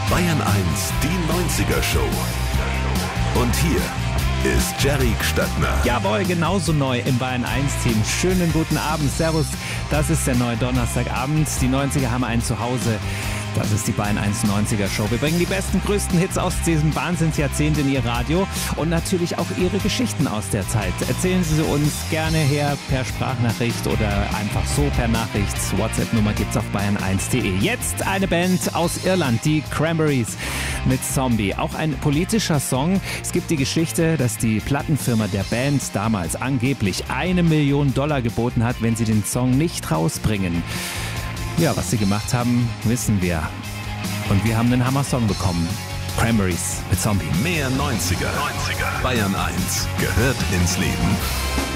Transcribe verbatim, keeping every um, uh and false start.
Bayern eins, die neunziger Show. Und hier ist Jerry Gstattner. Jawohl, genauso neu im Bayern eins Team. Schönen guten Abend, servus. Das ist der neue Donnerstagabend. Die neunziger haben ein Zuhause. Das ist die Bayern eins neunziger Show. Wir bringen die besten, größten Hits aus diesem Wahnsinnsjahrzehnt in Ihr Radio und natürlich auch Ihre Geschichten aus der Zeit. Erzählen Sie sie uns gerne her per Sprachnachricht oder einfach so per Nachricht. WhatsApp-Nummer gibt's auf bayern eins punkt de. Jetzt eine Band aus Irland, die Cranberries mit Zombie. Auch ein politischer Song. Es gibt die Geschichte, dass die Plattenfirma der Band damals angeblich eine Million Dollar geboten hat, wenn sie den Song nicht rausbringen. Ja, was sie gemacht haben, wissen wir. Und wir haben einen Hammer-Song bekommen. Cranberries mit Zombie. Mehr neunziger. neunziger. Bayern eins gehört ins Leben.